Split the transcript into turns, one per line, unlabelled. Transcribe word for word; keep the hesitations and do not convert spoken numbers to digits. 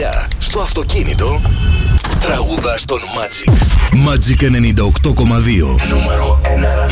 δουλειά, στο αυτοκίνητο, τραγουδάς τον Magic.
Magic ενενήντα οκτώ κόμμα δύο.
Νούμερο ένα.